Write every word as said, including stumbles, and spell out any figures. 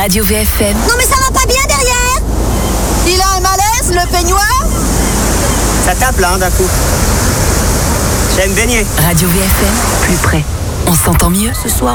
Radio V F M. Non mais ça va pas bien derrière. Il a un malaise, le peignoir. Ça tape là, hein, d'un coup. J'aime baigner. Radio V F M, plus près. On s'entend mieux ce soir.